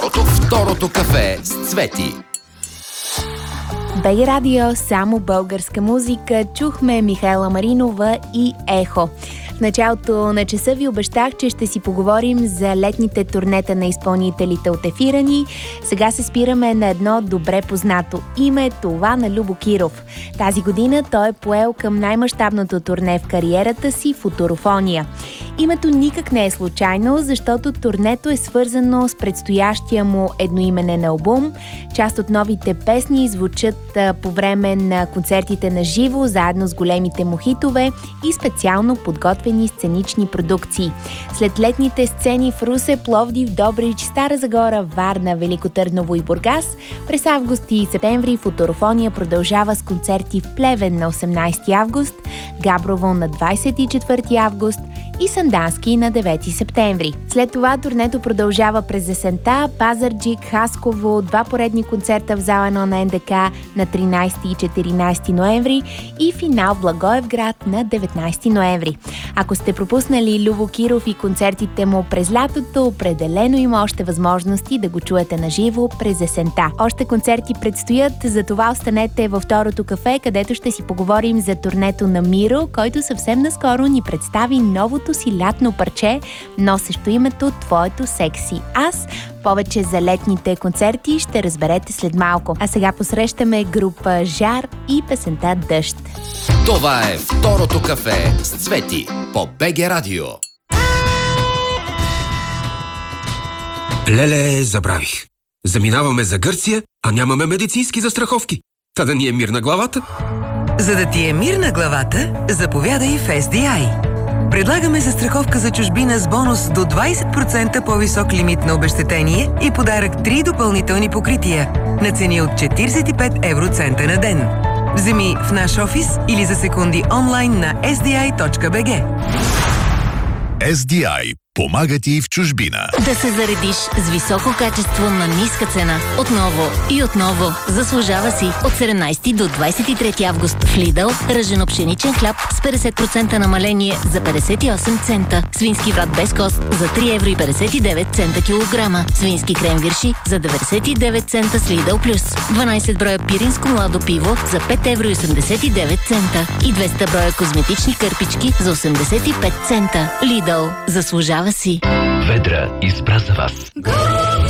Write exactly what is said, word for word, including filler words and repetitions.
Второто кафе с Цвети. БГ Радио, само българска музика. Чухме Михайла Маринова и Ехо. В началото на часа ви обещах, че ще си поговорим за летните турнета на изпълнителите от ефира ни. Сега се спираме на едно добре познато име, това на Любо Киров. Тази година той е поел към най-мащабното турне в кариерата си – Футурофония. Името никак не е случайно, защото турнето е свързано с предстоящия му едноименен албум. Част от новите песни звучат по време на концертите на живо, заедно с големите му хитове и специално подготвени сценични продукции. След летните сцени в Русе, Пловдив, Добрич, Стара Загора, Варна, Велико Търново и Бургас, през август и септември Футурофония продължава с концерти в Плевен на осемнайсети август, Габрово на двайсет и четвърти август и Сандански на девети септември. След това турнето продължава през есента, Пазарджик, Хасково, два поредни концерта в зала едно на НДК на тринайсети и четиринайсети ноември и финал в Благоевград на деветнайсети ноември. Ако сте пропуснали Любо Киров и концертите му през лятото, определено има още възможности да го чуете на живо през есента. Още концерти предстоят, затова останете във Второто кафе, където ще си поговорим за турнето на Миро, който съвсем наскоро ни представи новото си лятно парче, носещо името Твоето секси. Аз повече за летните концерти ще разберете след малко. А сега посрещаме група Жар и песента Дъжд. Това е Второто кафе с Цвети по БГ Радио. Леле, забравих. Заминаваме за Гърция, а нямаме медицински застраховки. Та да ни е мир на главата. За да ти е мир на главата, заповядай в Ес Ди Ай. Предлагаме застраховка за чужбина с бонус до двайсет процента по-висок лимит на обезщетение и подарък три допълнителни покрития на цени от четирийсет и пет евроцента на ден. Вземи в наш офис или за секунди онлайн на ес ди ай точка би джи. Ес Ди Ай помага ти в чужбина. Да се заредиш с високо качество на ниска цена. Отново и отново. Заслужава си. От седемнайсети до двайсет и трети август в Лидъл ръжено пшеничен хляб с петдесет процента намаление за петдесет и осем цента. Свински врат без кост за три евро и петдесет и девет цента килограма. Свински крем-вирши за деветдесет и девет цента с Лидъл Плюс. дванайсет броя пиринско младо пиво за пет евро и осемдесет и девет цента. И двеста броя козметични кърпички за осемдесет и пет цента. Лидъл. Заслужава си. Ведра избра за вас.